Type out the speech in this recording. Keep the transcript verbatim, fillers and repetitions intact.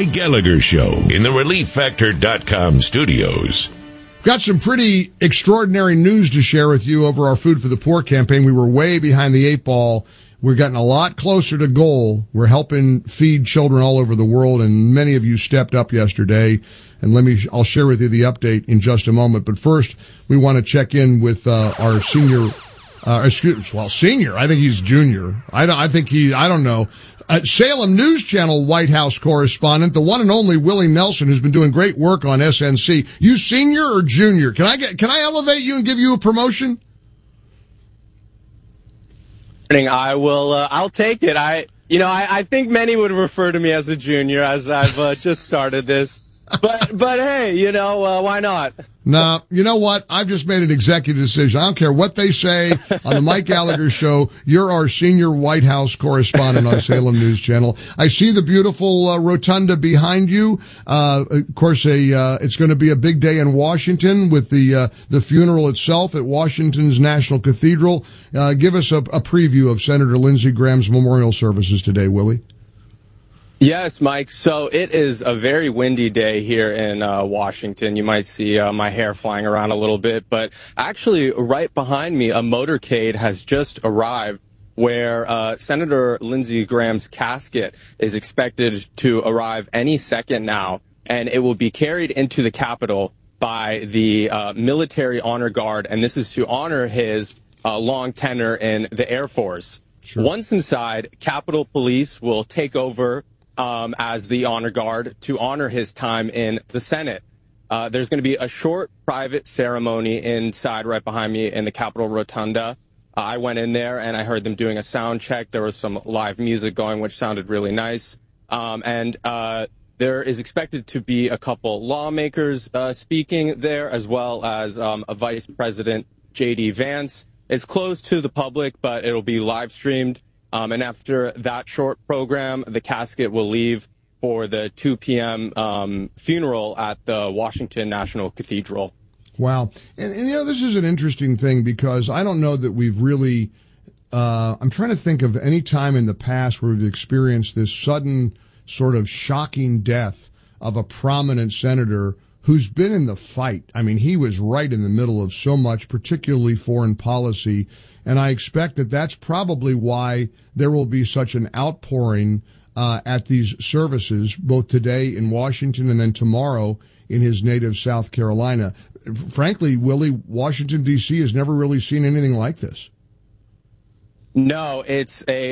Mike Gallagher Show in the relief factor dot com studios. Got some pretty extraordinary news to share with you over our Food for the Poor campaign. We were way behind the eight ball. We're getting a lot closer to goal. We're helping feed children all over the world, and many of you stepped up yesterday. And let me, I'll share with you the update in just a moment. But first, we want to check in with uh, our senior, uh, excuse, well, senior. I think he's junior. I don't, I think he, I don't know. Uh, Salem News Channel White House correspondent, the one and only Willie Nelson, who's been doing great work on S N C. You senior or junior? Can I get, can I elevate you and give you a promotion? I will, uh, I'll take it. I, you know, I, I think many would refer to me as a junior as I've uh, just started this. But, but hey, you know, uh, why not? No, you know what? I've just made an executive decision. I don't care what they say on the Mike Gallagher Show. You're our senior White House correspondent on Salem News Channel. I see the beautiful uh, rotunda behind you. Uh, of course, a uh, it's going to be a big day in Washington with the uh, the funeral itself at Washington's National Cathedral. Uh, give us a, a preview of Senator Lindsey Graham's memorial services today, Willie. Yes, Mike. So it is a very windy day here in uh, Washington. You might see uh, my hair flying around a little bit, but actually right behind me, a motorcade has just arrived where uh, Senator Lindsey Graham's casket is expected to arrive any second now, and it will be carried into the Capitol by the uh, Military Honor Guard, and this is to honor his uh, long tenure in the Air Force. Sure. Once inside, Capitol Police will take over Um, as the honor guard to honor his time in the Senate. Uh, there's going to be a short private ceremony inside right behind me in the Capitol Rotunda. Uh, I went in there and I heard them doing a sound check. There was some live music going, which sounded really nice. Um, and uh, there is expected to be a couple lawmakers uh, speaking there, as well as um, a Vice President, J D Vance. It's closed to the public, but it'll be live streamed. Um, and after that short program, the casket will leave for the two p.m. Um, funeral at the Washington National Cathedral. Wow. And, and, you know, this is an interesting thing because I don't know that we've really, uh, I'm trying to think of any time in the past where we've experienced this sudden sort of shocking death of a prominent senator who's been in the fight. I mean, he was right in the middle of so much, particularly foreign policy. And I expect that that's probably why there will be such an outpouring uh, at these services, both today in Washington and then tomorrow in his native South Carolina. Frankly, Willie, Washington, D C has never really seen anything like this. No, it's a